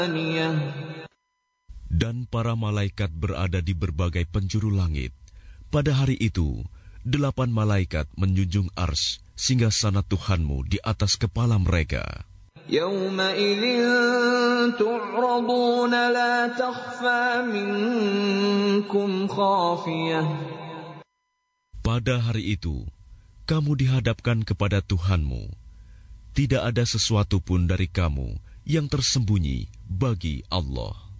Dan para malaikat berada di berbagai penjuru langit. Pada hari itu, 8 malaikat menjunjung ars singgasana Tuhanmu di atas kepala mereka. يَوْمَئِذٍ تُعْرَضُونَ لَا تَخْفَى مِنكُمْ خَافِيَةٌ. Pada hari itu, kamu dihadapkan kepada Tuhanmu. Tidak ada sesuatu pun dari kamu yang tersembunyi bagi Allah.